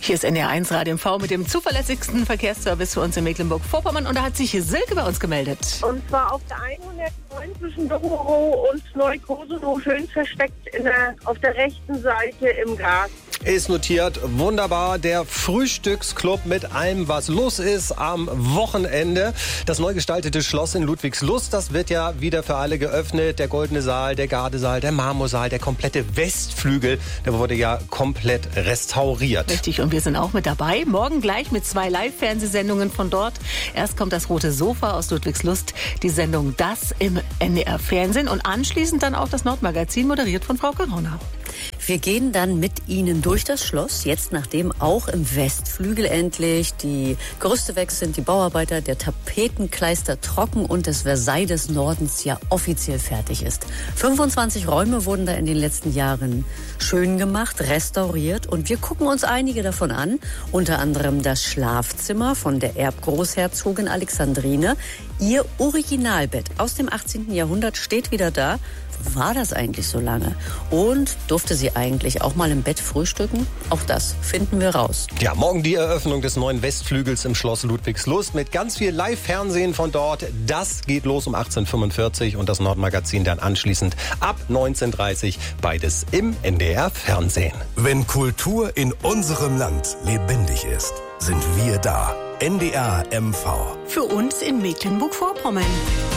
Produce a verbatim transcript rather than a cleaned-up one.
Hier ist N D R eins Radio M V mit dem zuverlässigsten Verkehrsservice für uns in Mecklenburg-Vorpommern. Und da hat sich Silke bei uns gemeldet. Und zwar auf der hundertneun zwischen Doberow und Neu-Kosovo, schön versteckt in der, auf der rechten Seite im Gras. Ist notiert, wunderbar, der Frühstücksclub mit allem, was los ist am Wochenende. Das neu gestaltete Schloss in Ludwigslust, das wird ja wieder für alle geöffnet. Der Goldene Saal, der Gardesaal, der Marmorsaal, der komplette Westflügel, der wurde ja komplett restauriert. Richtig, und wir sind auch mit dabei. Morgen gleich mit zwei Live-Fernsehsendungen von dort. Erst kommt das Rote Sofa aus Ludwigslust, die Sendung Das im N D R-Fernsehen und anschließend dann auch das Nordmagazin, moderiert von Frau Corona. Wir gehen dann mit Ihnen durch das Schloss, jetzt nachdem auch im Westflügel endlich die Gerüste weg sind, die Bauarbeiter, der Tapetenkleister trocken und das Versailles des Nordens ja offiziell fertig ist. fünfundzwanzig Räume wurden da in den letzten Jahren schön gemacht, restauriert und wir gucken uns einige davon an, unter anderem das Schlafzimmer von der Erbgroßherzogin Alexandrine. Ihr Originalbett aus dem achtzehnten Jahrhundert steht wieder da. War das eigentlich so lange? Und durfte sie eigentlich auch mal im Bett frühstücken? Auch das finden wir raus. Ja, morgen die Eröffnung des neuen Westflügels im Schloss Ludwigslust mit ganz viel Live-Fernsehen von dort. Das geht los um achtzehn Uhr fünfundvierzig und das Nordmagazin dann anschließend ab neunzehn Uhr dreißig. Beides im N D R-Fernsehen. Wenn Kultur in unserem Land lebendig ist, sind wir da. N D R M V. Für uns in Mecklenburg-Vorpommern.